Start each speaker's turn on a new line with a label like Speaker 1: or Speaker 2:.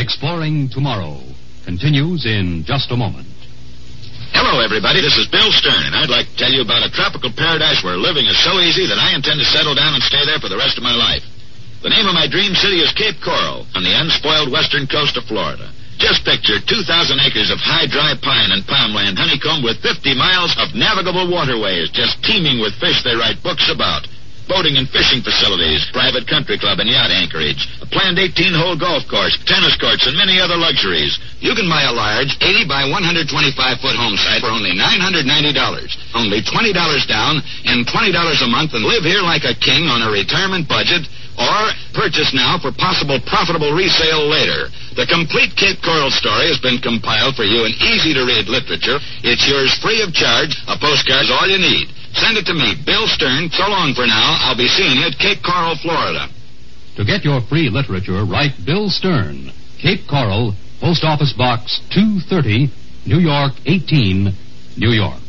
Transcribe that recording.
Speaker 1: Exploring Tomorrow continues in just a moment.
Speaker 2: Hello, everybody. This is Bill Stern, and I'd like to tell you about a tropical paradise where living is so easy that I intend to settle down and stay there for the rest of my life. The name of my dream city is Cape Coral, on the unspoiled western coast of Florida. Just picture 2,000 acres of high, dry pine and palmland honeycombed with 50 miles of navigable waterways, just teeming with fish they write books about. Boating and fishing facilities, private country club and yacht anchorage, a planned 18-hole golf course, tennis courts, and many other luxuries. You can buy a large 80 by 125-foot home site for only $990. Only $20 down and $20 a month, and live here like a king on a retirement budget, or purchase now for possible profitable resale later. The complete Cape Coral story has been compiled for you in easy-to-read literature. It's yours free of charge. A postcard's all you need. Send it to me, Bill Stern. So long for now. I'll be seeing you at Cape Coral, Florida.
Speaker 1: To get your free literature, write Bill Stern, Cape Coral, Post Office Box 230, New York 18, New York.